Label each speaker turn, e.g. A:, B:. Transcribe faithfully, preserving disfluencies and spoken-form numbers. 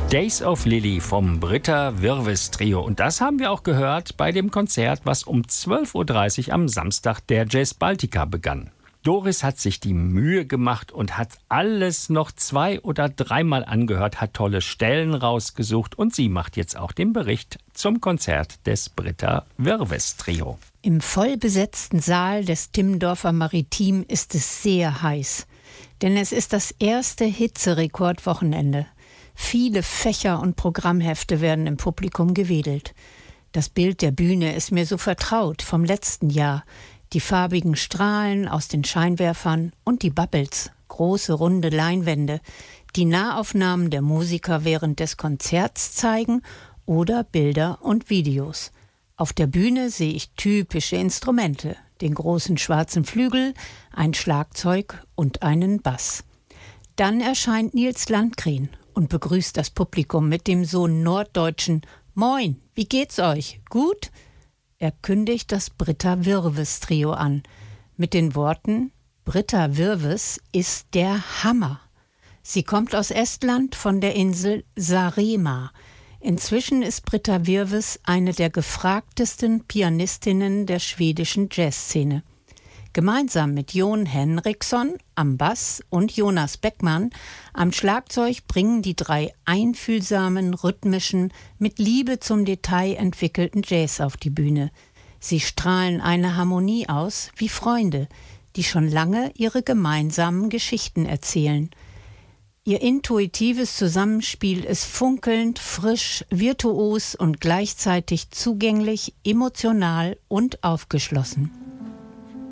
A: Days of Lily vom Britta Wirves Trio. Und das haben wir auch gehört bei dem Konzert, was um zwölf Uhr dreißig am Samstag der Jazz Baltica begann. Doris hat sich die Mühe gemacht und hat alles noch zwei- oder dreimal angehört, hat tolle Stellen rausgesucht und sie macht jetzt auch den Bericht zum Konzert des Britta Wirves Trio.
B: Im vollbesetzten Saal des Timmendorfer Maritim ist es sehr heiß, denn es ist das erste Hitzerekordwochenende. Viele Fächer und Programmhefte werden im Publikum gewedelt. Das Bild der Bühne ist mir so vertraut vom letzten Jahr. Die farbigen Strahlen aus den Scheinwerfern und die Bubbles, große runde Leinwände, die Nahaufnahmen der Musiker während des Konzerts zeigen oder Bilder und Videos. Auf der Bühne sehe ich typische Instrumente, den großen schwarzen Flügel, ein Schlagzeug und einen Bass. Dann erscheint Nils Landgren und begrüßt das Publikum mit dem so norddeutschen »Moin, wie geht's euch? Gut?« Er kündigt das Britta Wirves Trio an, mit den Worten »Britta Wirves ist der Hammer«. Sie kommt aus Estland von der Insel Saaremaa. Inzwischen ist Britta Wirves eine der gefragtesten Pianistinnen der schwedischen Jazzszene. Gemeinsam mit Jon Henriksson am Bass und Jonas Beckmann am Schlagzeug bringen die drei einfühlsamen, rhythmischen, mit Liebe zum Detail entwickelten Jazz auf die Bühne. Sie strahlen eine Harmonie aus wie Freunde, die schon lange ihre gemeinsamen Geschichten erzählen. Ihr intuitives Zusammenspiel ist funkelnd, frisch, virtuos und gleichzeitig zugänglich, emotional und aufgeschlossen.